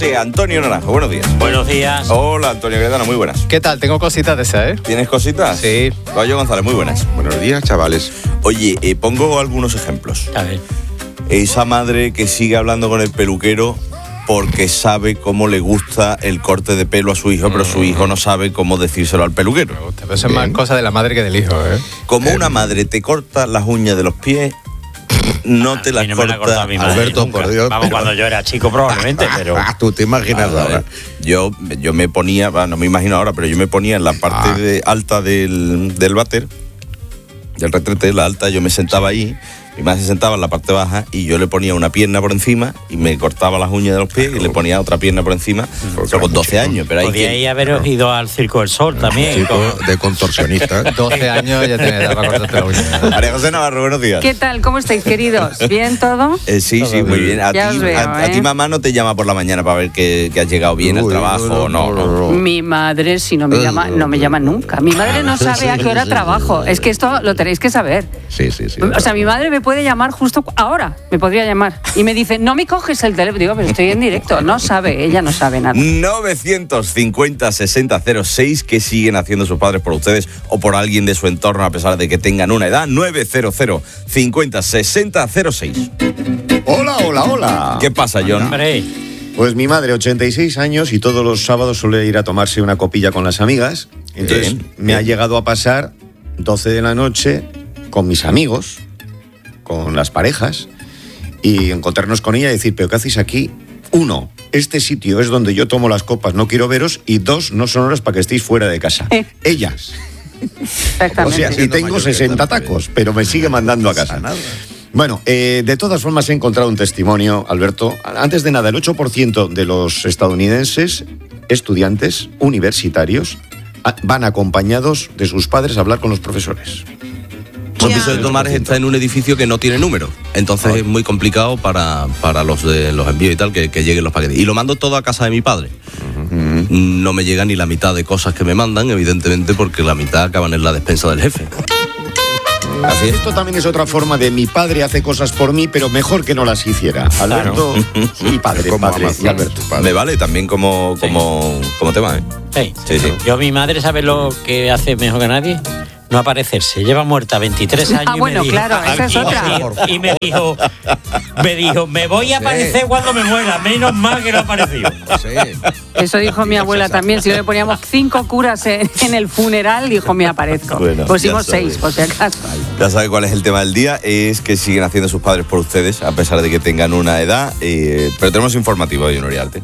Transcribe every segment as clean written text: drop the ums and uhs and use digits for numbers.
Antonio Naranjo, buenos días. Buenos días. Hola, Antonio Gredano, muy buenas. ¿Qué tal? Tengo cositas de esas, ¿eh? ¿Tienes cositas? Sí. Goyo González, muy buenas. Buenos días, chavales. Oye, pongo algunos ejemplos. A ver. Esa madre que sigue hablando con el peluquero porque sabe cómo le gusta el corte de pelo a su hijo, pero su hijo no sabe cómo decírselo al peluquero. Pero eso es más cosa de la madre que del hijo, ¿eh? Como una madre te corta las uñas de los pies, no te las corta mi madre, Alberto, nunca. por Dios. Vamos, pero- cuando yo era chico probablemente, pero... Tú te imaginas ahora. Yo me ponía, no me imagino ahora, pero yo me ponía en la parte alta del váter, del retrete, la alta, yo me sentaba ahí. Mi madre se sentaba en la parte baja y yo le ponía una pierna por encima y me cortaba las uñas de los pies y le ponía otra pierna por encima. Eso con 12 años, pero hay Podíais haberos ido al Circo del Sol también. Chico de contorsionista. 12 años ya tienes edad para cortarte la uña. María José Navarro, buenos días. ¿Qué tal? ¿Cómo estáis, queridos? ¿Bien todo? Sí, muy bien. A Ya ti, os veo, a ti mamá no te llama por la mañana para ver que has llegado bien al trabajo o no. Mi madre, si no me llama, no me llama nunca. Mi madre no sabe a qué hora trabajo. Es que esto lo tenéis que saber. Sí. O sea, mi madre me puede llamar justo ahora, me podría llamar. Y me dice, no me coges el teléfono. Digo, pero estoy en directo. No sabe, ella no sabe nada. 950-6006, ¿qué siguen haciendo sus padres por ustedes o por alguien de su entorno a pesar de que tengan una edad? 900-50-6006. Hola. ¿Qué pasa, John? Hombre, Pues mi madre, 86 años, y todos los sábados suele ir a tomarse una copilla con las amigas. Entonces Bien, me ha llegado a pasar 12 de la noche con mis amigos, con las parejas, y encontrarnos con ella y decir, ¿pero qué hacéis aquí? 1, este sitio es donde yo tomo las copas, no quiero veros, y 2, no son horas para que estéis fuera de casa. Ellas. O Exactamente. sea, y tengo 60 tacos, pero me sigue mandando a casa. Bueno, de todas formas he encontrado un testimonio, Alberto. Antes de nada, el 8% de los estadounidenses, estudiantes universitarios, van acompañados de sus padres a hablar con los profesores. Un piso de Tomares está en un edificio que no tiene número, entonces es muy complicado para los de los envíos y tal que lleguen los paquetes. Y lo mando todo a casa de mi padre. No me llega ni la mitad de cosas que me mandan, evidentemente, porque la mitad acaban en la despensa del jefe. Así es. Esto también es otra forma de mi padre hace cosas por mí, pero mejor que no las hiciera. Alberto, mi padre, Como padre amas y Alberto. a tu padre. Me vale también como tema, ¿eh? sí. Sí. Yo, mi madre, ¿sabe lo que hace mejor que nadie? No aparecerse. Lleva muerta 23 años. Bueno, y me dijo, claro, esa es otra. Y me dijo, me voy a aparecer cuando me muera. Menos mal que no ha aparecido. Sí. Eso dijo mi abuela también. Si no le poníamos 5 curas en el funeral, dijo, me aparezco. Bueno, Pusimos ya sabes. 6, por si acaso. Ya sabe cuál es el tema del día, es que siguen haciendo sus padres por ustedes, a pesar de que tengan una edad, pero tenemos informativo de Unorialte.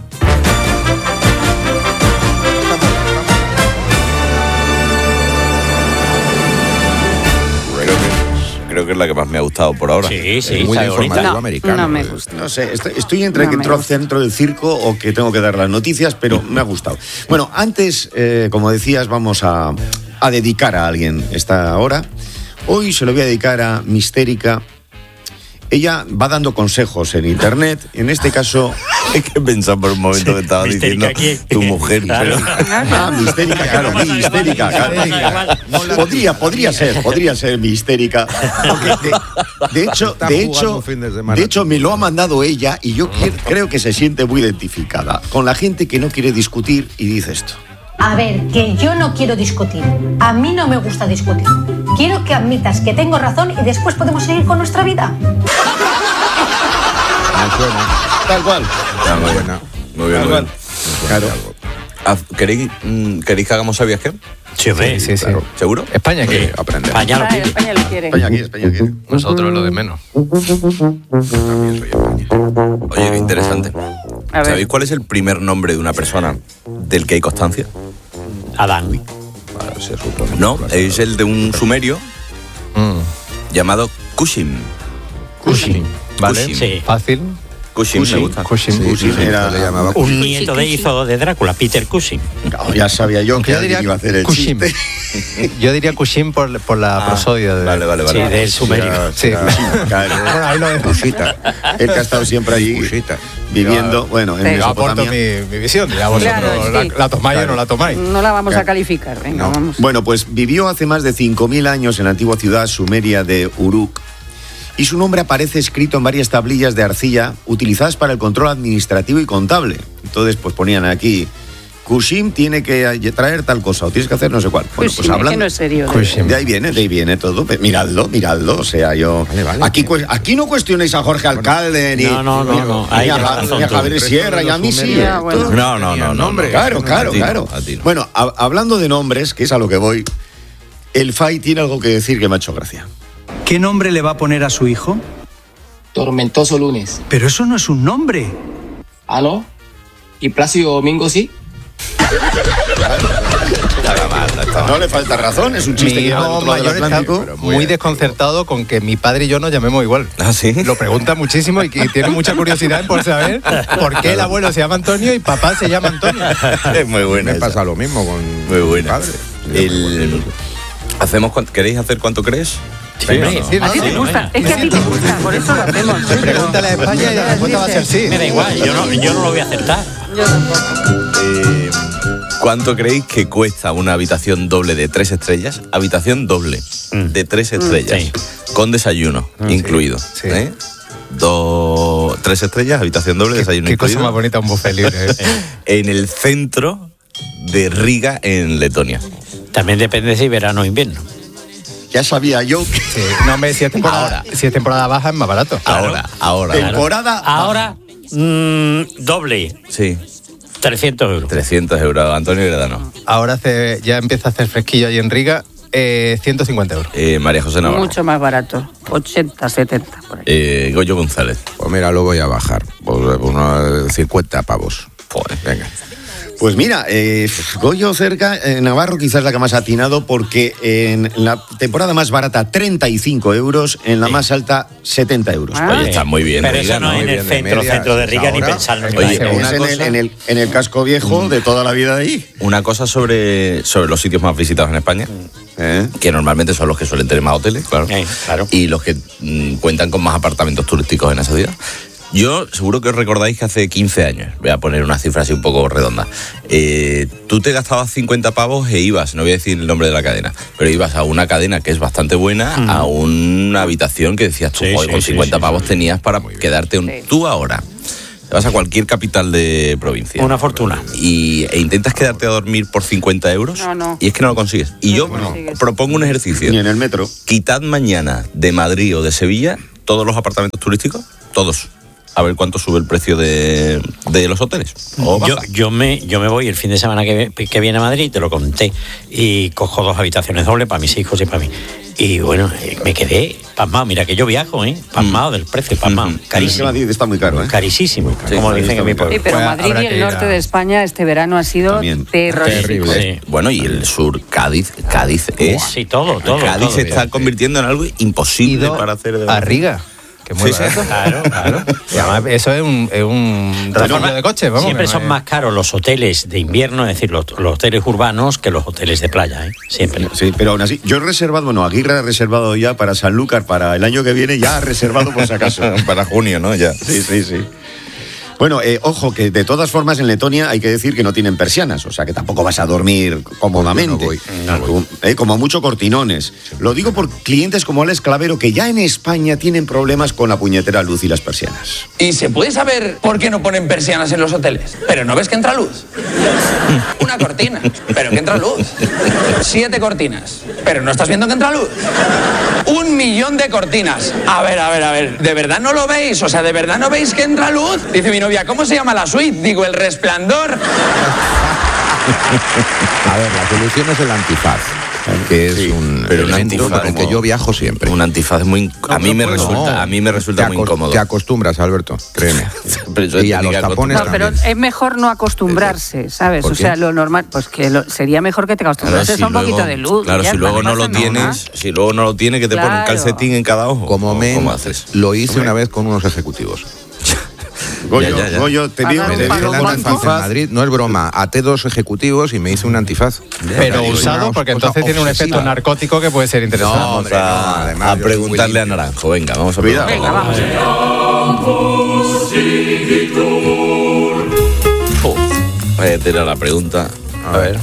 Creo que es la que más me ha gustado por ahora. Sí, Muy sabe informativo bonita. No, americano. no me gusta. No sé, estoy entre No que me entro al gusta. centro del circo o que tengo que dar las noticias, pero me ha gustado. Bueno, antes, como decías, vamos a dedicar a alguien esta hora. Hoy se lo voy a dedicar a Mistérica. Ella va dando consejos en internet. En este caso, Es que he pensado por un momento que estaba Mistérica, diciendo ¿quién? tu mujer. Claro. Mistérica, claro, mi histérica. Claro. Podría ser mi histérica. Porque Está jugando un fin de semana. de hecho, me lo ha mandado ella y yo creo que se siente muy identificada con la gente que no quiere discutir y dice esto. A ver, que yo no quiero discutir. A mí no me gusta discutir. Quiero que admitas que tengo razón y después podemos seguir con nuestra vida. Me suena. Tal cual. Está muy buena. Muy bien, muy bien. Claro. ¿Queréis que hagamos ¿sabías qué? Sí, hombre. Sí. ¿Seguro? España, ¿qué? Aprender. España lo pide. España lo quiere. España aquí. Nosotros lo de menos. También soy España. Oye, qué interesante. A ver. ¿Sabéis cuál es el primer nombre de una persona del que hay constancia? Adán. Se supone. No, es el de un sumerio llamado Cushim. Cushing. ¿Vale? Cushing. Sí. Fácil. Cushim me gusta. Cushing. Sí, Era- le llamaba Un nieto de hizo de Drácula, Peter Cushing. No, ya sabía yo que Yo alguien diría iba a hacer el Cushing. chiste. Yo diría Cushing por la prosodia de... Vale. Sí, del sumerio. Sí. Claro. Bueno, ahí lo dejo. Cusita. Él que ha estado siempre allí Cusita. viviendo, bueno, en Sí. Yo aporto Mesopotamia. mi visión. Ya vosotros Claro, sí. la tomáis o no la tomáis. No la vamos a Claro. calificar. Venga, vamos. Bueno, pues vivió hace más de 5.000 años en la antigua ciudad sumeria de Uruk. y su nombre aparece escrito en varias tablillas de arcilla utilizadas para el control administrativo y contable. Entonces, pues ponían aquí, Cushing tiene que traer tal cosa o tienes que hacer no sé cuál. Bueno, Cushing, pues que no es serio. de ahí viene todo. Miradlo. O sea, yo... Vale. Aquí no cuestionéis a Jorge Alcalde, ni No. ni Ahí a tienes razón tú. Javier Sierra, y a mí sí. Ya, bueno. No. Claro. A ti no. Bueno, hablando de nombres, que es a lo que voy, el FAI tiene algo que decir que me ha hecho gracia. ¿Qué nombre le va a poner a su hijo? Tormentoso lunes. Pero eso no es un nombre. ¿Ah, no? ¿Y Plácido Domingo sí? No le falta razón, es un Mi chiste que lleva del hijo otro lado del mayor está Atlántico. muy desconcertado con que mi padre y yo nos llamemos igual. ¿Ah, sí? Lo pregunta muchísimo y tiene mucha curiosidad por saber por qué el abuelo se llama Antonio y papá se llama Antonio. Es muy buena. Me esa. pasa lo mismo con Muy buena. mi padre. ¿Queréis hacer cuánto crees? Hombre, Sí, A ti te sí. gusta, es que a ti te gusta, por eso lo hacemos. Pregúntale a España y la respuesta va a ser sí. Me da igual, yo no lo voy a aceptar. Yo tampoco. ¿Cuánto creéis que cuesta una habitación doble de 3 estrellas? Habitación doble de 3 estrellas. Sí. Con desayuno incluido. Sí. 3 estrellas, habitación doble, desayuno Qué cosa incluido. más bonita un buffet libre. En el centro de Riga, en Letonia. También depende si verano o invierno. Ya sabía yo que Sí. No, hombre, si es temporada baja es más barato. Ahora. temporada... Ahora, doble, Sí, 300 euros. 300 euros. Antonio Gredano. Ahora ya empieza a hacer fresquillo ahí en Riga. 150 euros. María José Navarro. Mucho más barato, 80, 70, por ahí. Goyo González. Pues mira, lo voy a bajar. Pues unos 50 pavos. Joder. Venga. Pues mira, Goyo cerca, Navarro quizás la que más ha atinado porque en la temporada más barata 35 euros, en la más alta 70 euros. Ah. Oye, está muy bien. Pero Riga, eso no ¿no? es en el Bien de centro media, de Riga, ni ahora. pensarlo. ni Oye, nada. una Es cosa- en el casco viejo de toda la vida de ahí. Una cosa sobre los sitios más visitados en España, que normalmente son los que suelen tener más hoteles, claro, Claro. y los que cuentan con más apartamentos turísticos en esa ciudad. Yo seguro que os recordáis que hace 15 años, voy a poner una cifra así un poco redonda, tú te gastabas 50 pavos e ibas, no voy a decir el nombre de la cadena, pero ibas a una cadena que es bastante buena, a una habitación que decías tú, Sí, joder, sí, con sí, 50 sí, pavos tenías para quedarte Sí. tú ahora. Te vas a cualquier capital de provincia. Una fortuna. E intentas quedarte a dormir por 50 euros No. y es que no lo consigues. Y yo lo consigues. propongo un ejercicio. Ni en el metro. Quitad mañana de Madrid o de Sevilla todos los apartamentos turísticos, todos. A ver cuánto sube el precio de los hoteles. O baja. Yo me voy el fin de semana que viene a Madrid, te lo conté, y cojo 2 habitaciones dobles para mis hijos y para mí. Y bueno, me quedé pasmado. Mira que yo viajo, pasmado del precio, pasmado. Es que Carísimo. Madrid está muy caro, ¿eh? Carísimo, como Madrid dicen está en mi muy caro. pueblo. Sí, pero Pues Madrid habrá y el que ir norte a- de España este verano ha sido También. terrorífico. Sí. Bueno, y el sur, Cádiz es... Sí, todo. Cádiz se está Sí. convirtiendo en algo imposible Ido para hacer... a Riga. Que es muy Sí, sí. barato. Claro. Y además, eso es un refugio de coche, vamos. Siempre que no son es- más caros los hoteles de invierno, es decir, los hoteles urbanos, que los hoteles de playa, ¿eh? Siempre. Sí, pero aún así, yo he reservado, bueno, Aguirre ha reservado ya para Sanlúcar para el año que viene, ya ha reservado por si acaso. para junio, ¿no? Ya. Sí. Bueno, ojo, que de todas formas en Letonia hay que decir que no tienen persianas, o sea que tampoco vas a dormir cómodamente. No voy. Como mucho cortinones. Lo digo por clientes como Alex Clavero, que ya en España tienen problemas con la puñetera luz y las persianas. ¿Y se puede saber por qué no ponen persianas en los hoteles? Pero no ves que entra luz. Una cortina, pero que entra luz. 7 cortinas, pero no estás viendo que entra luz. 1 millón de cortinas. A ver, ¿de verdad no lo veis? O sea, ¿de verdad no veis que entra luz? Dice mi novia, ¿cómo se llama la suite? Digo, El Resplandor. A ver, la solución es el antifaz, que es un pero un elemento antifaz con el que como- yo viajo siempre. Un antifaz es muy... A mí me resulta muy incómodo. Te acostumbras, Alberto, créeme. Pero eso Y a tiene los que tapones No, pero también. es mejor no acostumbrarse, ¿sabes? ¿Por O sea, qué? lo normal, pues que sería mejor que te acostumbrases a un poquito de luz. Claro, ya si está, luego no lo pasa nada. tienes, si luego no lo tienes, que te ponen un Claro. calcetín en cada ojo. Como ¿O men, ¿Cómo haces? lo hice una vez con unos ejecutivos. Goyo, Ya. Goyo, te digo, Pagar te un digo pago un En antifaz. Madrid, no es broma, até 2 ejecutivos y me hice un antifaz. Pero Digo, usado, una porque cosa entonces tiene un efecto obsesiva. narcótico que puede ser interesante. No, hombre, no, además, a yo preguntarle a soy muy Naranjo. Venga, vamos a Cuidado. preguntarle. Venga, vamos. Era la pregunta. A ver.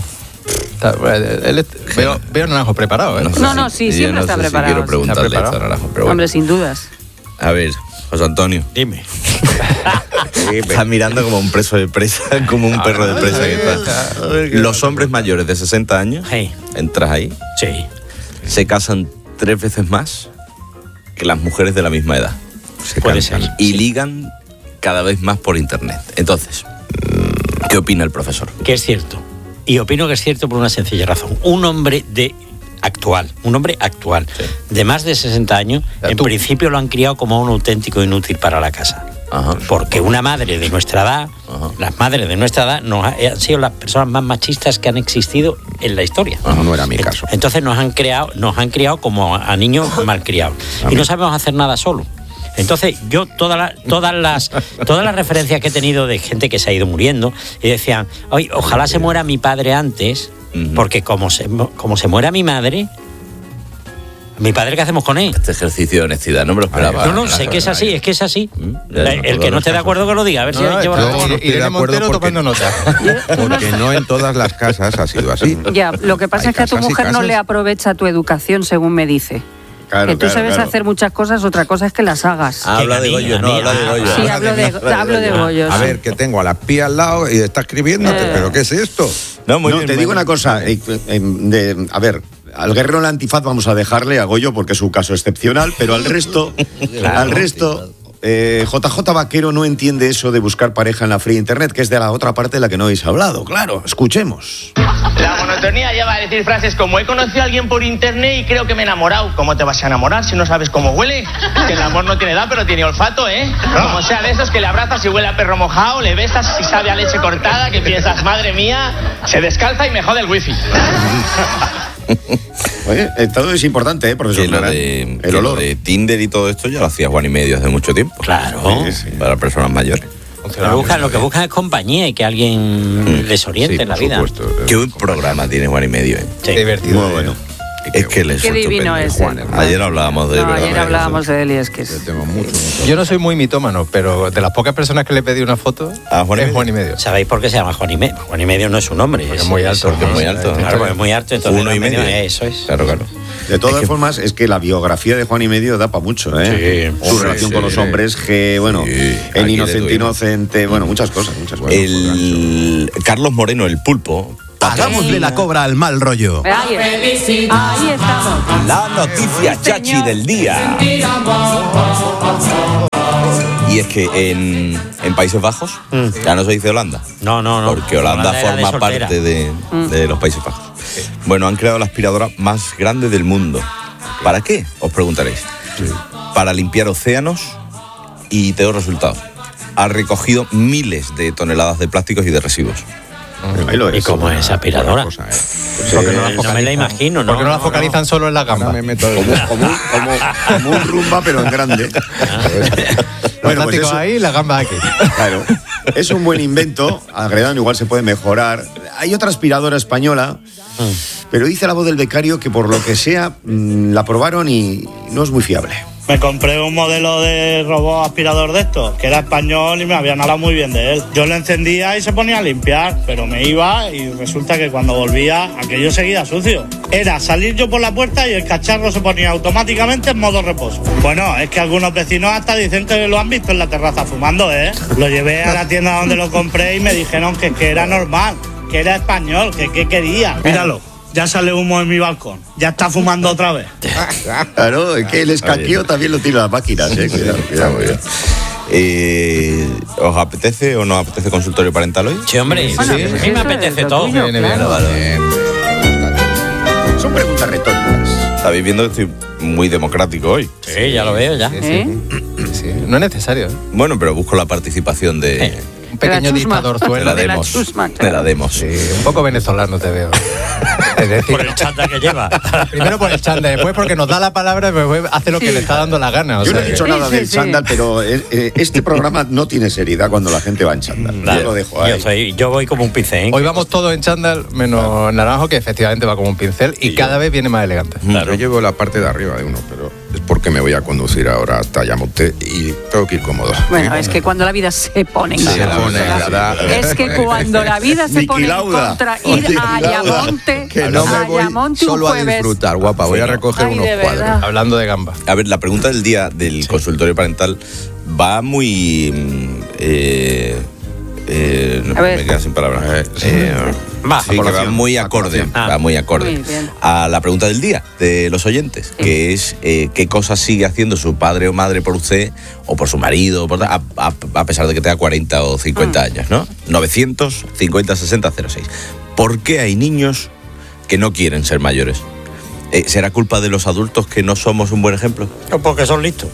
Veo a Naranjo preparado, ¿eh? No, sí, yo siempre no está sé preparado. Si quiero preguntarle ¿Está esto a preparado? Naranjo, pero bueno. Hombre, sin dudas. A ver, José Antonio. Dime. Estás mirando como un preso de presa, como un perro de presa que está. Los hombres mayores de 60 años, entras ahí, se casan 3 veces más que las mujeres de la misma edad. Puede ser. Y ligan cada vez más por internet. Entonces, ¿qué opina el profesor? Que es cierto. Y opino que es cierto por una sencilla razón. Un hombre actual, de más de 60 años, en principio lo han criado como un auténtico inútil para la casa. Ajá. Porque una madre de nuestra edad, las madres de nuestra edad, han sido las personas más machistas que han existido en la historia. No era mi caso. Entonces nos han criado como a niños malcriados. Y no sabemos hacer nada solo. Entonces yo todas las referencias que he tenido de gente que se ha ido muriendo y decían, oye, ojalá se muera mi padre antes, porque como se muera mi padre, ¿qué hacemos con él? Este ejercicio de honestidad no me lo esperaba. No, sé que es así, El que no esté de acuerdo que lo diga, a ver si lleva razón. Irene Montero tomando nota. Porque no en todas las casas ha sido así. Ya, lo que pasa es que a tu mujer no le aprovecha tu educación, según me dice. Claro, que tú sabes hacer muchas cosas, otra cosa es que las hagas. Habla de Goyo, no, habla de Goyo. Sí, hablo de Goyo. A ver, que tengo a la pía al lado y está escribiéndote, ¿pero qué es esto? No, te digo una cosa. A ver, al guerrero del antifaz vamos a dejarle a Goyo porque es un caso excepcional, pero al resto, JJ Vaquero no entiende eso de buscar pareja en la free internet, que es de la otra parte de la que no habéis hablado. Claro, escuchemos. La monotonía lleva a decir frases como he conocido a alguien por internet y creo que me he enamorado. ¿Cómo te vas a enamorar si no sabes cómo huele? Que el amor no tiene edad, pero tiene olfato, ¿eh? Como sea de esos que le abrazas y huele a perro mojado, le besas y sabe a leche cortada, que piensas, madre mía, se descalza y me jode el wifi. Oye, todo es importante, profesor. El olor de Tinder y todo esto ya lo hacía Juan y Medio hace mucho tiempo. Claro. Para personas mayores. Lo que buscan es compañía y que alguien les oriente en la vida. Qué buen programa tiene Juan y Medio. Divertido. Muy bueno. Es que Qué divino es. Ayer hablábamos de él. Ayer hablábamos de él y es que es... Yo no soy muy mitómano, pero de las pocas personas que le pedí una foto es Juan y Medio. ¿Sabéis por qué se llama Juan y Medio? Juan y Medio no es un nombre. Es muy alto. Porque es muy alto. Claro, porque es muy alto. Entonces 1 y medio. Eso es. Claro. De todas formas, es que la biografía de Juan y Medio da para mucho, ¿eh? Sí. Su relación con los hombres, el inocente, bueno, muchas cosas. El Carlos Moreno, el pulpo. Hagámosle la cobra al mal rollo. Ahí estamos. La noticia chachi del día. Y es que en Países Bajos, ya no se dice Holanda. No. Porque Holanda forma parte de los Países Bajos. Bueno, han creado la aspiradora más grande del mundo. ¿Para qué? Os preguntaréis. Para limpiar océanos y te doy resultados. Ha recogido miles de toneladas de plásticos y de residuos. ¿Y cómo es esa aspiradora? No me la imagino, ¿no? Porque no la focalizan solo en la gamba. Como un rumba, pero en grande. Bueno, pues eso, ahí, la gamba aquí. Claro. Es un buen invento. Agredano igual se puede mejorar. Hay otra aspiradora española, pero dice la voz del becario que por lo que sea la probaron y no es muy fiable. Me compré un modelo de robot aspirador de estos, que era español y me habían hablado muy bien de él. Yo lo encendía y se ponía a limpiar, pero me iba y resulta que cuando volvía, aquello seguía sucio. Era salir yo por la puerta y el cacharro se ponía automáticamente en modo reposo. Bueno, es que algunos vecinos hasta dicen que lo han visto en la terraza fumando, ¿eh? Lo llevé a la tienda donde lo compré y me dijeron que era normal, que era español, que quería. Míralo. Ya sale humo en mi balcón. Ya está fumando otra vez. Claro, es que el escaqueo también lo tiene las máquinas. Cuidado. ¿Os apetece o no apetece consultorio parental hoy? Sí, hombre. A mí me apetece todo. Son preguntas retóricas. Estáis viendo que estoy muy democrático hoy. Sí, ya lo veo, ya. Sí. No es necesario. Bueno, pero busco la participación de... Un pequeño dictador de la demos. Sí, un poco venezolano te veo. Es decir, por el chándal que lleva. Primero por el chándal, después porque nos da la palabra y después hace lo que le está dando la gana. Yo no he dicho nada del chándal, pero este programa no tiene seriedad cuando la gente va en chándal. Yo lo dejo ahí. Yo voy como un pincel. Hoy vamos todos en chándal, menos Naranjo, que efectivamente va como un pincel y cada vez viene más elegante. Claro. Yo llevo la parte de arriba de uno, pero es por que me voy a conducir ahora hasta Ayamonte y tengo que ir cómodo. Bueno, es que cuando la vida se pone en contra. Es que cuando la vida se pone en contra, ir a Ayamonte, que no me voy solo a disfrutar, guapa. Voy a recoger unos cuadros. Hablando de gamba. A ver, la pregunta del día del consultorio parental va muy... no, me queda sin palabras. Sí, que va muy acorde, va muy acorde a la pregunta del día de los oyentes, que es qué cosas sigue haciendo su padre o madre por usted o por su marido, a pesar de que tenga 40 o 50 años, ¿no? 950 60 06. ¿Por qué hay niños que no quieren ser mayores? ¿Será culpa de los adultos que no somos un buen ejemplo? O porque son listos.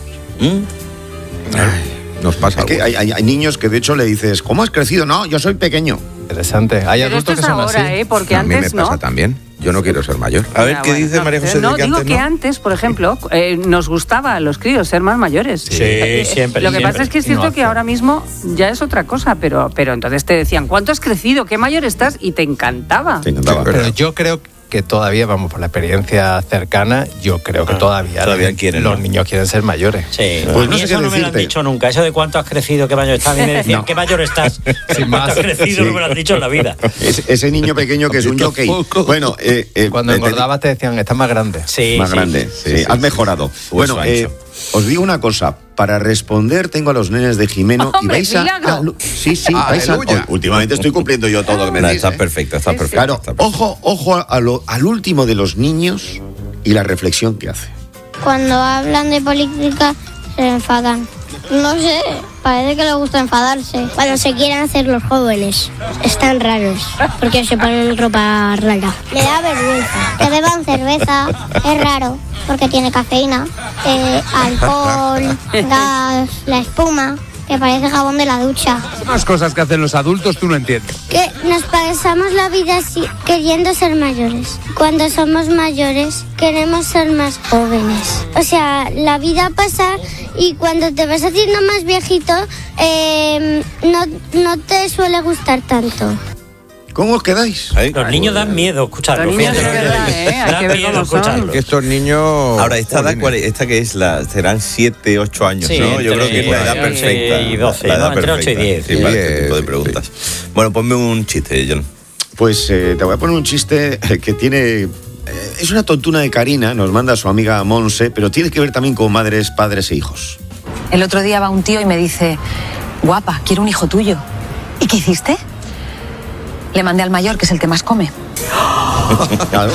Nos pasa. Es que hay niños que de hecho le dices, ¿cómo has crecido? No, yo soy pequeño. Interesante. Hay adultos que son ahora, así. Porque a mí antes me pasa no. también. Yo no quiero ser mayor. A ver, ¿qué dice María José? No, de que digo antes que no? antes, por ejemplo, nos gustaba a los críos ser más mayores. Sí, siempre. Lo que pasa es que es cierto que ahora mismo ya es otra cosa, pero entonces te decían, ¿cuánto has crecido? ¿Qué mayor estás? Y te encantaba. Te encantaba. Pero yo creo que todavía, vamos, por la experiencia cercana, yo creo que todavía quieren, los niños quieren ser mayores. Sí. Pues no a mí sé eso qué no me lo han decirte. dicho nunca. Eso de cuánto has crecido, qué mayor estás. A mí me decían, ¿qué mayor estás? Sin ¿Cuánto más. has crecido? Sí. No me lo han dicho en la vida. Ese niño pequeño que es un jockey. Bueno, Cuando engordabas te decían, estás más grande. Sí, más sí. grande. Sí, has mejorado. Hueso Bueno, ancho. os digo una cosa. Para responder tengo a los nenes de Jimeno y ¡Hombre, vais a... milagro! Sí, vais a... Últimamente estoy cumpliendo yo todo lo que me decís. Está perfecto, está perfecto. Claro, está perfecto. ojo al último de los niños y la reflexión que hace. Cuando hablan de política se enfadan. No sé, parece que les gusta enfadarse. Cuando se quieren hacer los jóvenes. Están raros, porque se ponen ropa rara. Me da vergüenza. Que beban cerveza, es raro, porque tiene cafeína, alcohol, gas, la espuma, que parece jabón de la ducha. Más cosas que hacen los adultos tú no entiendes. Que nos pasamos la vida así, queriendo ser mayores. Cuando somos mayores, queremos ser más jóvenes. O sea, la vida pasa y cuando te vas haciendo más viejito, no te suele gustar tanto. ¿Cómo os quedáis? Los niños dan miedo escucharlos. Los niños fíjate es lo que verdad, te digo. hay Dan que ver miedo cómo son. escucharlos. Que estos niños... Ahora, esta que es serán 7, 8 años, Sí, ¿no? Yo entre creo que es la edad 8 perfecta. y 12, la edad ¿no? Entre 8 y perfecta. 10. Sí, para este tipo de Sí. preguntas. Bueno, ponme un chiste, John. Pues te voy a poner un chiste que tiene... es una tontuna de Karina, nos manda su amiga Monse, pero tiene que ver también con madres, padres e hijos. El otro día va un tío y me dice, guapa, quiero un hijo tuyo. ¿Y qué hiciste? Le mandé al mayor, que es el que más come. Claro.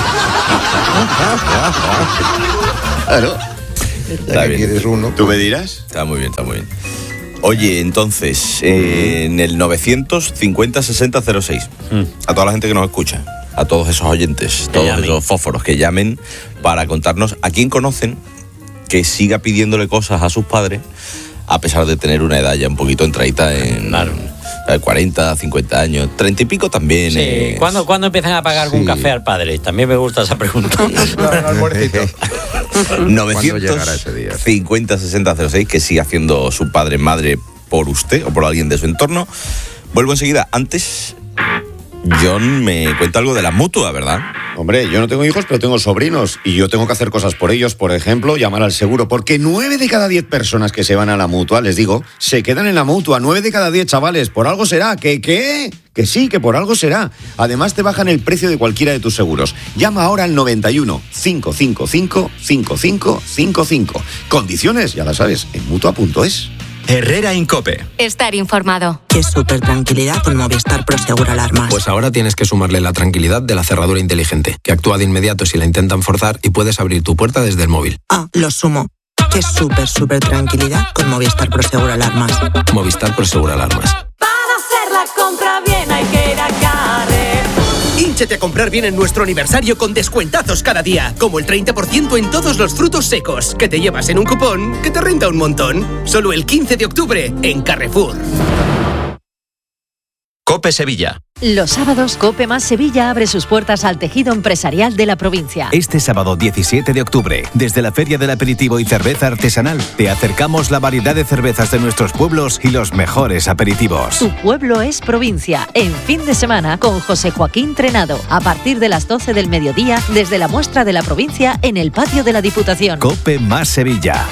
Claro. Está bien. ¿Quieres uno? ¿Tú me dirás? Está muy bien, está muy bien. Oye, entonces, en el 950 60 06, a toda la gente que nos escucha, a todos esos oyentes, todos llamen. esos fósforos que llamen para contarnos a quién conocen que siga pidiéndole cosas a sus padres a pesar de tener una edad ya un poquito entradita en 40, 50 años, 30 y pico también. Sí. ¿Cuándo empiezan a pagar algún café al padre? También me gusta esa pregunta. 950 60 06, que siga haciendo su padre, madre por usted o por alguien de su entorno. Vuelvo enseguida. Antes, John me cuenta algo de la mutua, ¿verdad? Hombre, yo no tengo hijos, pero tengo sobrinos y yo tengo que hacer cosas por ellos. Por ejemplo, llamar al seguro, porque 9 de cada 10 personas que se van a la mutua, les digo, se quedan en la mutua. 9 de cada 10, chavales, por algo será. ¿Qué? Que sí, que por algo será. Además, te bajan el precio de cualquiera de tus seguros. Llama ahora al 91 555 5555. Condiciones, ya las sabes, en mutua.es. Herrera Incope. Estar informado. Qué súper tranquilidad con Movistar Prosegur Alarmas. Pues ahora tienes que sumarle la tranquilidad de la cerradura inteligente, que actúa de inmediato si la intentan forzar y puedes abrir tu puerta desde el móvil. Ah, lo sumo. Qué súper tranquilidad con Movistar Prosegur Alarmas. Movistar Prosegur Alarmas. Para hacer la compra bien hay que ir a Carrefour. Hínchate a comprar bien en nuestro aniversario con descuentazos cada día, como el 30% en todos los frutos secos, que te llevas en un cupón que te renta un montón. Solo el 15 de octubre en Carrefour. Cope Sevilla. Los sábados, COPE más Sevilla abre sus puertas al tejido empresarial de la provincia. Este sábado 17 de octubre, desde la Feria del Aperitivo y Cerveza Artesanal, te acercamos la variedad de cervezas de nuestros pueblos y los mejores aperitivos. Tu pueblo es provincia, en fin de semana con José Joaquín Trenado, a partir de las 12 del mediodía, desde la muestra de la provincia en el patio de la Diputación. COPE más Sevilla,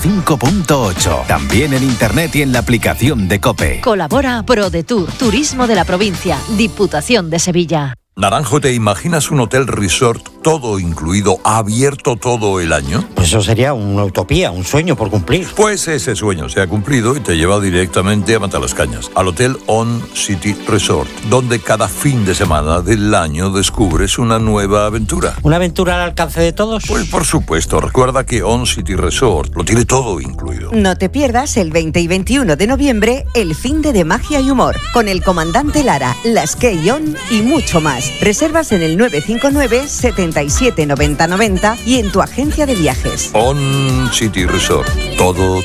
105.8. También en internet y en la aplicación de COPE. Colabora ProDetour, Turismo de la Provincia, Diputación de Sevilla. Naranjo, ¿te imaginas un hotel resort todo incluido, abierto todo el año? Pues eso sería una utopía, un sueño por cumplir. Pues ese sueño se ha cumplido y te lleva directamente a Matalascañas, al Hotel On City Resort, donde cada fin de semana del año descubres una nueva aventura. ¿Una aventura al alcance de todos? Pues por supuesto, recuerda que On City Resort lo tiene todo incluido. No te pierdas el 20 y 21 de noviembre el fin de magia y humor, con el comandante Lara, las Key-On y mucho más. Reservas en el 959 77 90 90 y en tu agencia de viajes. On City Resort. Todo.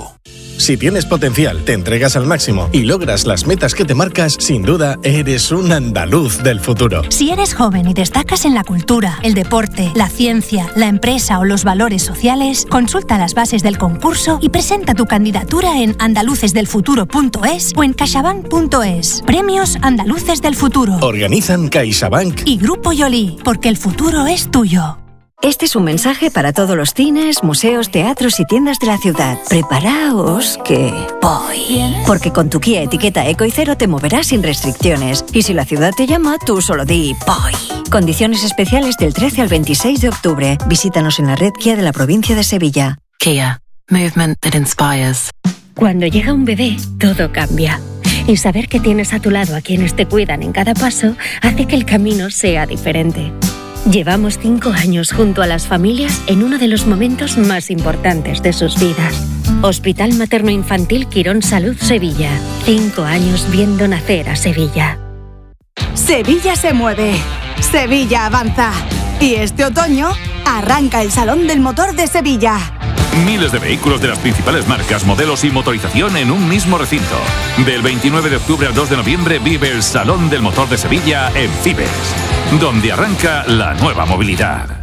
Si tienes potencial, te entregas al máximo y logras las metas que te marcas, sin duda eres un andaluz del futuro. Si eres joven y destacas en la cultura, el deporte, la ciencia, la empresa o los valores sociales, consulta las bases del concurso y presenta tu candidatura en andalucesdelfuturo.es o en caixabank.es. Premios Andaluces del Futuro. Organizan CaixaBank y Grupo Yoli, porque el futuro es tuyo. Este es un mensaje para todos los cines, museos, teatros y tiendas de la ciudad. Preparaos que voy. Porque con tu Kia etiqueta Eco y Cero te moverás sin restricciones. Y si la ciudad te llama, tú solo di voy. Condiciones especiales del 13 al 26 de octubre. Visítanos en la red Kia de la provincia de Sevilla. Kia. Movement that inspires. Cuando llega un bebé, todo cambia. Y saber que tienes a tu lado a quienes te cuidan en cada paso hace que el camino sea diferente. Llevamos 5 años junto a las familias en uno de los momentos más importantes de sus vidas. Hospital Materno Infantil Quirón Salud Sevilla. 5 años viendo nacer a Sevilla. Sevilla se mueve. Sevilla avanza. Y este otoño arranca el Salón del Motor de Sevilla. Miles de vehículos de las principales marcas, modelos y motorización en un mismo recinto. Del 29 de octubre al 2 de noviembre vive el Salón del Motor de Sevilla en Fibes, donde arranca la nueva movilidad.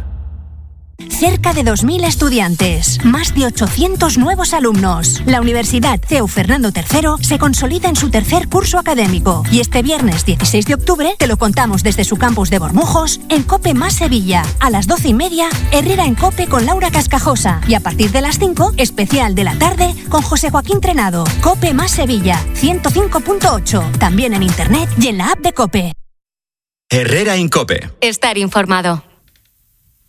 Cerca de 2.000 estudiantes, más de 800 nuevos alumnos. La Universidad CEU Fernando III se consolida en su tercer curso académico y este viernes 16 de octubre te lo contamos desde su campus de Bormujos en COPE más Sevilla. A las 12:30, Herrera en COPE con Laura Cascajosa y a partir de las 5, especial de la tarde con José Joaquín Trenado. COPE más Sevilla, 105.8, también en internet y en la app de COPE. Herrera en COPE. Estar informado.